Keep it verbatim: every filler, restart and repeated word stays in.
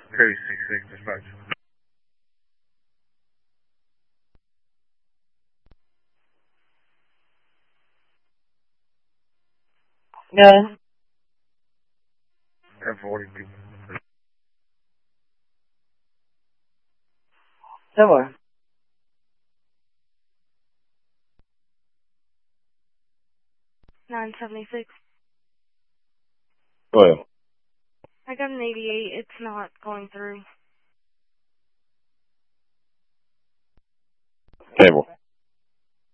Three six six dispatch. Yeah. Ten forty two. Somewhere. nine seventy-six. Go ahead. I got an eighty-eight. It's not going through. Cable.